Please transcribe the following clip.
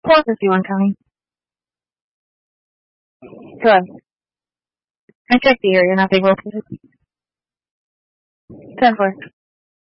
4:51 coming. Hello. I checked the area, nothing located. 10-4.